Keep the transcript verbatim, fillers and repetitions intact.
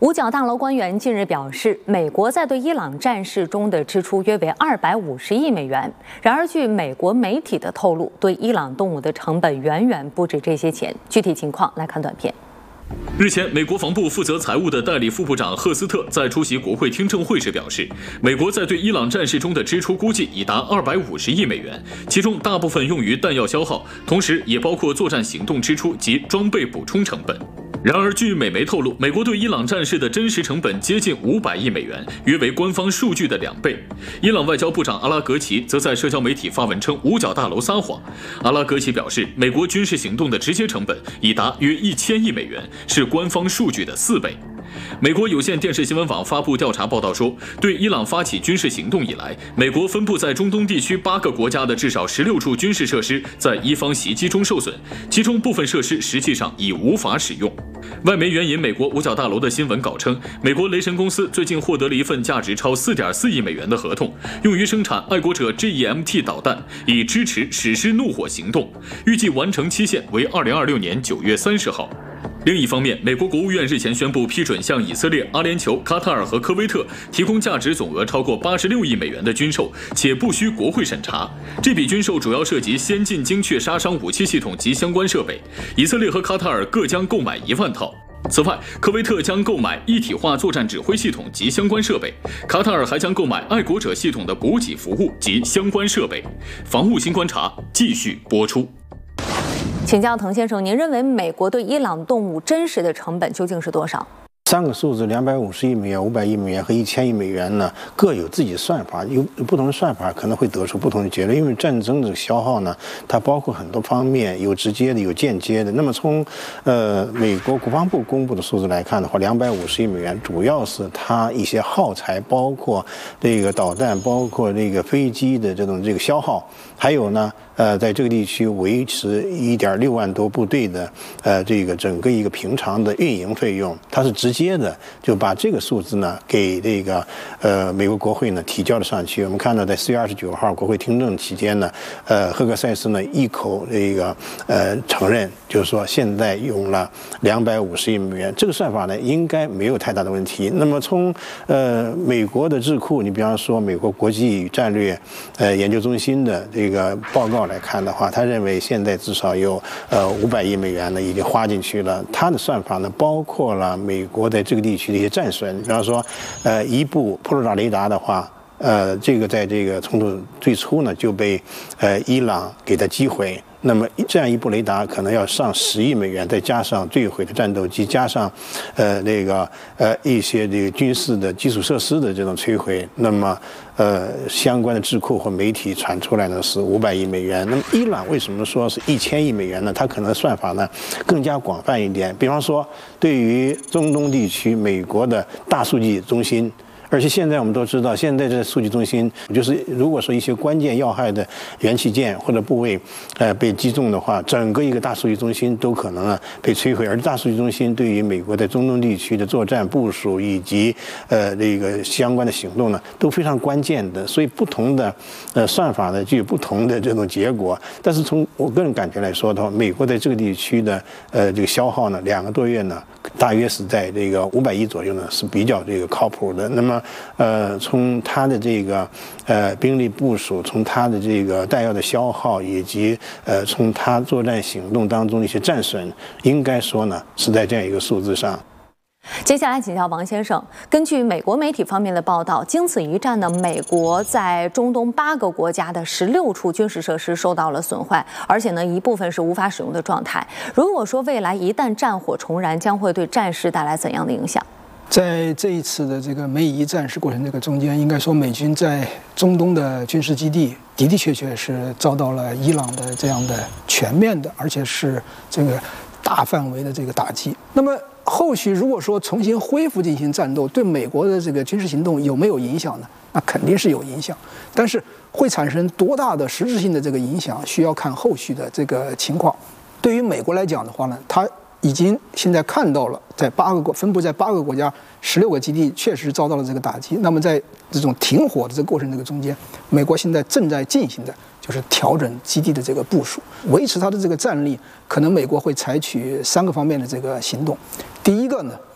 五角大楼官员近日表示，美国在对伊朗战事中的支出约为二百五十亿美元。然而，据美国媒体的透露，对伊朗动武的成本远远不止这些钱。具体情况来看短片。 日前，美国防部负责财务的代理副部长赫斯特在出席国会听证会时表示，美国在对伊朗战事中的支出估计已达二百五十亿美元，其中大部分用于弹药消耗，同时也包括作战行动支出及装备补充成本。 然而，据美媒透露，美国对伊朗战事的真实成本接近五百亿美元，约为官方数据的两倍。伊朗外交部长阿拉格齐则在社交媒体发文称五角大楼撒谎。阿拉格齐表示，美国军事行动的直接成本已达约一千亿美元，是官方数据的四倍。 美国有线电视新闻网发布调查报道说，对伊朗发起军事行动以来，美国分布在中东地区八个国家的至少十六处军事设施在伊方袭击中受损，其中部分设施实际上已无法使用。外媒援引美国五角大楼的新闻稿称，美国雷神公司最近获得了一份价值超 四点四亿美元的合同，用于生产爱国者 G E M T 导弹，以支持史诗怒火行动，预计完成期限为二零二六年九月三十号。 另一方面，美国国务院日前宣布批准向以色列、阿联酋、卡塔尔和科威特提供价值总额超过八十六亿美元的军售，且不需国会审查。这笔军售主要涉及先进精确杀伤武器系统及相关设备，以色列和卡塔尔各将购买一万套。 此外，科威特将购买一体化作战指挥系统及相关设备，卡塔尔还将购买爱国者系统的补给服务及相关设备。防务新观察继续播出。 请教滕先生，您认为美国对伊朗动武真实的成本究竟是多少？ 三个数字，两百五十亿美元、五百亿美元和一千亿美元呢，各有自己算法，有不同的算法可能会得出不同的结论。因为战争的消耗呢，它包括很多方面，有直接的，有间接的。那么从呃美国国防部公布的数字来看的话，两百五十亿美元主要是它一些耗材，包括这个导弹，包括这个飞机的这种这个消耗，还有呢。 呃，在这个地区维持一点六万多部队的呃这个整个一个平常的运营费用，它是直接的就把这个数字呢给这个呃美国国会呢提交了上去。我们看到在四月二十九号国会听证期间呢，呃赫克塞斯呢一口这个呃承认，就是说现在用了两百五十亿美元，这个算法呢应该没有太大的问题。那么从呃美国的智库，你比方说美国国际与战略呃研究中心的这个报告。 来看的话，他认为现在至少有呃五百亿美元呢已经花进去了。他的算法呢包括了美国在这个地区的一些战损，比方说，呃一部普鲁塔雷达的话，呃这个在这个冲突最初呢就被呃伊朗给它击毁。 那么这样一部雷达可能要上十亿美元，再加上坠毁的战斗机，加上，呃，那个呃一些这个军事的基础设施的这种摧毁，那么呃相关的智库和媒体传出来呢是五百亿美元。那么伊朗为什么说是一千亿美元呢？它可能算法呢更加广泛一点。比方说，对于中东地区美国的大数据中心。 而且现在我们都知道，现在这数据中心就是如果说一些关键要害的元器件或者部位，呃被击中的话，整个一个大数据中心都可能啊被摧毁。而大数据中心对于美国在中东地区的作战部署以及呃这个相关的行动呢都非常关键的。所以不同的呃算法呢具有不同的这种结果。但是从我个人感觉来说的话，美国在这个地区的呃这个消耗呢，两个多月呢，大约是在这个五百亿左右呢是比较这个靠谱的。那么 呃，从它的这个呃兵力部署，从它的这个弹药的消耗，以及呃从它作战行动当中的一些战损，应该说呢是在这样一个数字上。 接下来请教王先生，根据美国媒体方面的报道，经此一战呢，美国在中东八个国家的十六处军事设施受到了损坏，而且呢一部分是无法使用的状态。如果说未来一旦战火重燃，将会对战事带来怎样的影响？ 在这一次的这个美以战事过程这个中间，应该说美军在中东的军事基地的的确确是遭到了伊朗的这样的全面的，而且是这个大范围的这个打击。那么后续如果说重新恢复进行战斗，对美国的这个军事行动有没有影响呢？那肯定是有影响，但是会产生多大的实质性的这个影响，需要看后续的这个情况。对于美国来讲的话呢，它 已经现在看到了，在八个国分布在八个国家十六个基地确实遭到了这个打击。那么在这种停火的这个过程这个中间，美国现在正在进行的就是调整基地的这个部署，维持它的这个战力。可能美国会采取三个方面的这个行动。第一个呢，